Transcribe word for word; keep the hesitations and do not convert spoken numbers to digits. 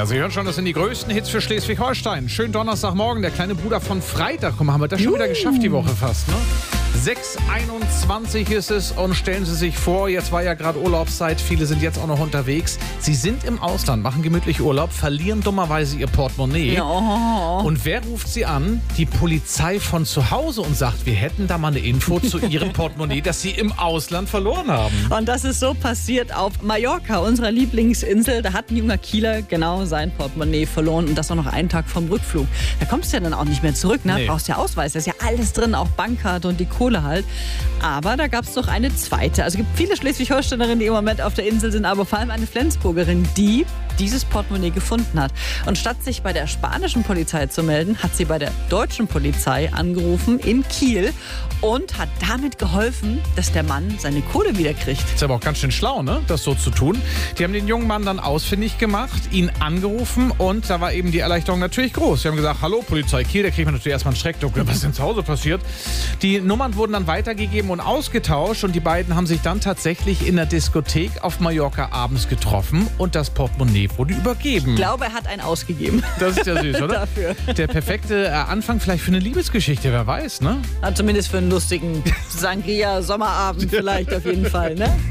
Ja, Sie hören schon, das sind die größten Hits für Schleswig-Holstein. Schönen Donnerstagmorgen, der kleine Bruder von Freitag. Komm, haben wir das schon wieder geschafft die Woche fast, ne? sechs Uhr einundzwanzig ist es und stellen Sie sich vor, jetzt war ja gerade Urlaubszeit, viele sind jetzt auch noch unterwegs. Sie sind im Ausland, machen gemütlich Urlaub, verlieren dummerweise ihr Portemonnaie. Ja. Und wer ruft Sie an? Die Polizei von zu Hause und sagt, wir hätten da mal eine Info zu Ihrem Portemonnaie, das Sie im Ausland verloren haben. Und das ist so passiert auf Mallorca, unserer Lieblingsinsel. Da hat ein junger Kieler genau sein Portemonnaie verloren und das auch noch einen Tag vom Rückflug. Da kommst du ja dann auch nicht mehr zurück, ne? Nee. Brauchst ja Ausweis, da ist ja alles drin, auch Bankkarte und die Kohle halt. Aber da gab es doch eine zweite. Also es gibt viele Schleswig-Holsteinerinnen, die im Moment auf der Insel sind, aber vor allem eine Flensburgerin, die dieses Portemonnaie gefunden hat. Und statt sich bei der spanischen Polizei zu melden, hat sie bei der deutschen Polizei angerufen in Kiel und hat damit geholfen, dass der Mann seine Kohle wieder kriegt. Ist aber auch ganz schön schlau, ne, das so zu tun. Die haben den jungen Mann dann ausfindig gemacht, ihn angerufen und da war eben die Erleichterung natürlich groß. Sie haben gesagt, hallo Polizei Kiel, da kriegt man natürlich erstmal einen Schreckdruck. Was ist denn zu Hause passiert? Die Nummern wurden dann weitergegeben und ausgetauscht und die beiden haben sich dann tatsächlich in der Diskothek auf Mallorca abends getroffen und das Portemonnaie wurde übergeben. Ich glaube, er hat einen ausgegeben. Das ist ja süß, oder? Dafür. Der perfekte äh, Anfang vielleicht für eine Liebesgeschichte, wer weiß, ne? Ja, zumindest für einen lustigen Sangria-Sommerabend vielleicht auf jeden Fall, ne?